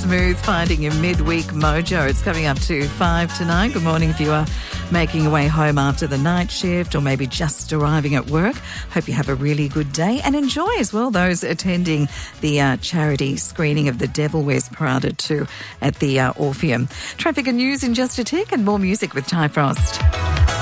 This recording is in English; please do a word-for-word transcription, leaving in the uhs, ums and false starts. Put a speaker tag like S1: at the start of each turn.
S1: smooth, finding your midweek mojo. It's coming up to five tonight. Good morning if you are making your way home after the night shift or maybe just arriving at work. Hope you have a really good day and enjoy as well those attending the uh, charity screening of The Devil Wears Prada too at the uh, Orpheum. Traffic and news in just a tick and more music with Ty Frost.